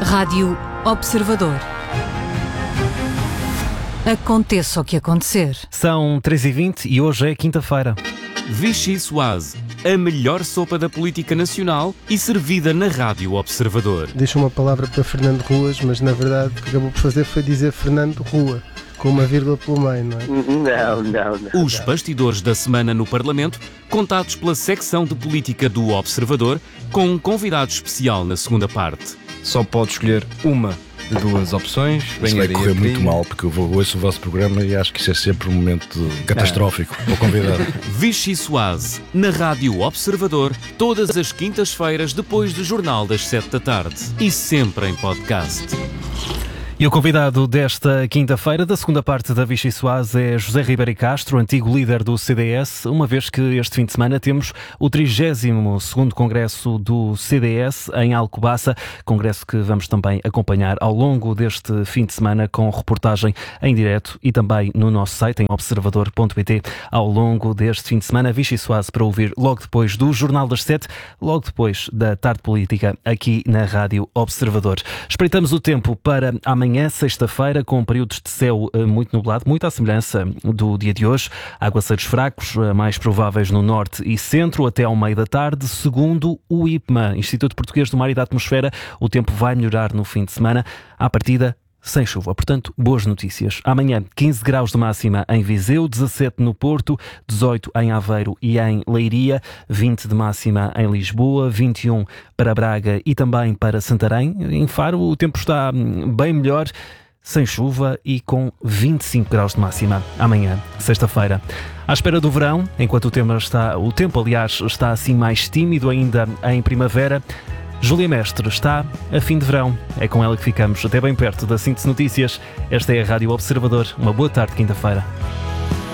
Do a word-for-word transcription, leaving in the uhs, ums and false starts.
Rádio Observador. Aconteça o que acontecer. São três e vinte e hoje é quinta-feira. Vichy Soase, a melhor sopa da política nacional e servida na Rádio Observador. Deixa uma palavra para Fernando Ruas, mas na verdade o que acabou por fazer foi dizer Fernando Rua, com uma vírgula pelo meio, não é? Não, não, não. Os bastidores da semana no Parlamento, contados pela secção de política do Observador, com um convidado especial na segunda parte. Só pode escolher uma de duas opções. Isso vai correr muito mal, porque eu vou, ouço o vosso programa e acho que isso é sempre um momento catastrófico para o convidado. Vichy Soase, na Rádio Observador, todas as quintas-feiras depois do Jornal das sete da tarde. E sempre em podcast. E o convidado desta quinta-feira, da segunda parte da Vichy Soase, é José Ribeiro Castro, antigo líder do C D S, uma vez que este fim de semana temos o trigésimo segundo Congresso do C D S em Alcobaça, congresso que vamos também acompanhar ao longo deste fim de semana com reportagem em direto e também no nosso site em observador ponto pt ao longo deste fim de semana. Vichy Soase para ouvir logo depois do Jornal das sete, logo depois da Tarde Política aqui na Rádio Observador. Espreitamos o tempo para amanhã, sexta-feira, com períodos de céu muito nublado, muito à semelhança do dia de hoje. Aguaceiros fracos, mais prováveis no norte e centro, até ao meio da tarde. Segundo o I P M A, Instituto Português do Mar e da Atmosfera, o tempo vai melhorar no fim de semana, à partida sem chuva. Portanto, boas notícias. Amanhã, quinze graus de máxima em Viseu, dezassete no Porto, dezoito em Aveiro e em Leiria, vinte de máxima em Lisboa, vinte e um para Braga e também para Santarém. Em Faro o tempo está bem melhor, sem chuva e com vinte e cinco graus de máxima amanhã, sexta-feira. À espera do verão, enquanto o tempo está, o tempo, aliás, está assim mais tímido ainda em primavera, Júlia Mestre está a fim de verão. É com ela que ficamos até bem perto da Síntese Notícias. Esta é a Rádio Observador. Uma boa tarde, quinta-feira.